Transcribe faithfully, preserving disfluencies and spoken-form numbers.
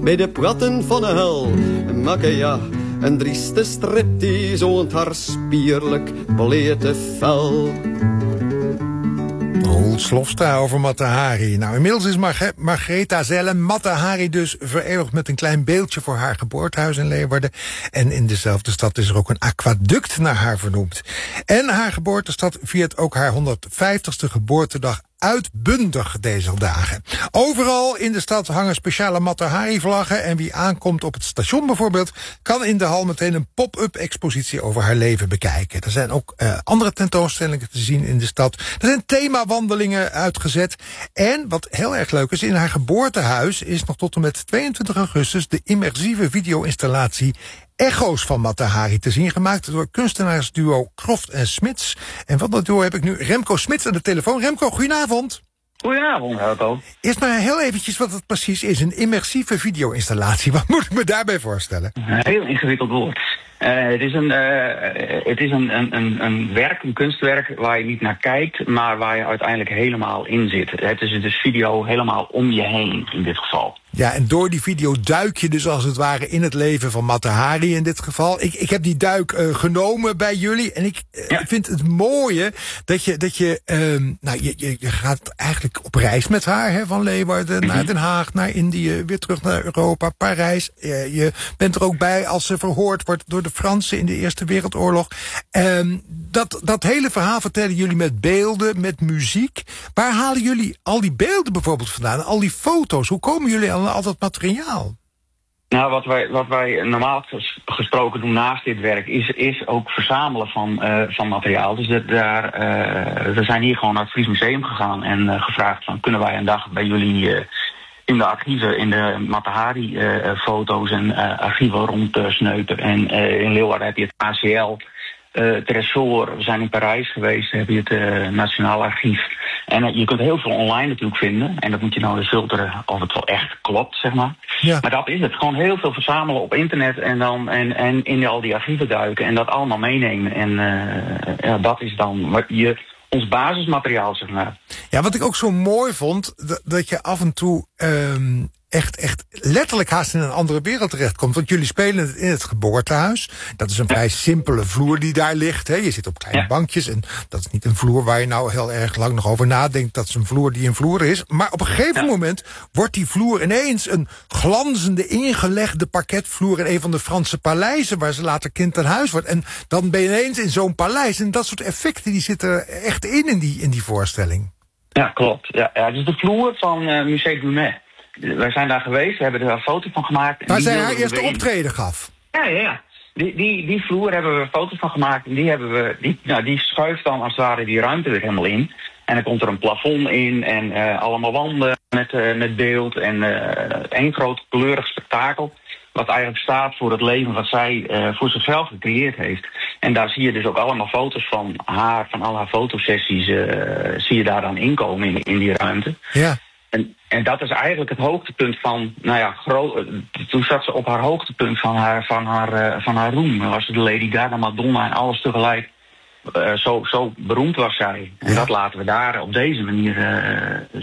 bij de poorten van de hel. Makke ja, een drieste striptease zoont haar spierlijk blete vel. Roel Slofstra over Mata Hari. Nou, inmiddels is Marge- Margaretha Zellen Mata Hari dus vereeuwigd met een klein beeldje voor haar geboortehuis in Leeuwarden. En in dezelfde stad is er ook een aquaduct naar haar vernoemd. En haar geboortestad viert ook haar honderdvijftigste geboortedag uitbundig deze dagen. Overal in de stad hangen speciale Mata Hari vlaggen en wie aankomt op het station bijvoorbeeld kan in de hal meteen een pop-up expositie over haar leven bekijken. Er zijn ook uh, andere tentoonstellingen te zien in de stad. Er zijn themawandelingen uitgezet. En wat heel erg leuk is, in haar geboortehuis is nog tot en met tweeëntwintig augustus de immersieve video-installatie Echo's van Mata Hari te zien, gemaakt door kunstenaarsduo Croft en Smits. En van dat duo heb ik nu Remco Smits aan de telefoon. Remco, goedenavond. Goedenavond, Helco. Eerst maar heel eventjes wat het precies is, een immersieve video-installatie. Wat moet ik me daarbij voorstellen? Een heel ingewikkeld woord. Uh, het is, een, uh, het is een, een, een werk, een kunstwerk waar je niet naar kijkt, maar waar je uiteindelijk helemaal in zit. Het is dus video helemaal om je heen in dit geval. Ja, en door die video duik je dus als het ware in het leven van Mata Hari in dit geval. Ik, ik heb die duik uh, genomen bij jullie en ik uh, ja. vind het mooie dat je, dat je, uh, nou, je, je, je gaat eigenlijk op reis met haar, hè, van Leeuwarden mm-hmm. naar Den Haag, naar Indië, weer terug naar Europa, Parijs. Uh, je bent er ook bij als ze verhoord wordt door de Fransen in de Eerste Wereldoorlog. Uh, dat, dat hele verhaal vertellen jullie met beelden, met muziek. Waar halen jullie al die beelden bijvoorbeeld vandaan, al die foto's? Hoe komen jullie aan al dat materiaal? Nou, wat wij, wat wij normaal gesproken doen naast dit werk is, is ook verzamelen van, uh, van materiaal. Dus dat, daar, uh, we zijn hier gewoon naar het Fries Museum gegaan en uh, gevraagd van kunnen wij een dag bij jullie uh, in de archieven, in de Mata Hari uh, foto's en uh, archieven rond uh, sneupen. En uh, in Leeuwarden heb je het A C L, uh, Tresor, we zijn in Parijs geweest, heb je het uh, Nationaal Archief. En uh, je kunt heel veel online natuurlijk vinden. En dat moet je nou dus filteren of het wel echt klopt, zeg maar. Ja. Maar dat is het. Gewoon heel veel verzamelen op internet en dan en, en in al die archieven duiken en dat allemaal meenemen. En uh, ja, dat is dan wat je, ons basismateriaal, zeg maar. Ja, wat ik ook zo mooi vond, dat, dat je af en toe um, echt, echt letterlijk haast in een andere wereld terechtkomt. Want jullie spelen het in het geboortehuis. Dat is een ja. vrij simpele vloer die daar ligt. Hè. Je zit op kleine ja. bankjes en dat is niet een vloer waar je nou heel erg lang nog over nadenkt. Dat is een vloer die een vloer is. Maar op een gegeven ja. moment wordt die vloer ineens een glanzende, ingelegde parketvloer in een van de Franse paleizen waar ze later kind aan huis wordt. En dan ben je ineens in zo'n paleis. En dat soort effecten die zitten echt in in die, in die voorstelling. Ja, klopt. Ja, ja, het is de vloer van uh, Musée Brunet. Wij zijn daar geweest, we hebben er een foto van gemaakt. Waar zij haar eerste optreden gaf. Ja, ja, ja. Die, die, die vloer hebben we foto's van gemaakt. En die, hebben we, die, nou, die schuift dan als het ware die ruimte er helemaal in. En dan komt er een plafond in en uh, allemaal wanden met, uh, met beeld. En uh, één groot kleurig spektakel. Wat eigenlijk staat voor het leven wat zij uh, voor zichzelf gecreëerd heeft. En daar zie je dus ook allemaal foto's van haar, van al haar fotosessies, uh, zie je daar dan inkomen in, in die ruimte. Ja. En, en dat is eigenlijk het hoogtepunt van, nou ja, gro- toen zat ze op haar hoogtepunt van haar, van haar, uh, van haar roem. Dan was ze de Lady Gaga, Madonna en alles tegelijk. Uh, zo, zo beroemd was zij. En ja. dat laten we daar op deze manier uh,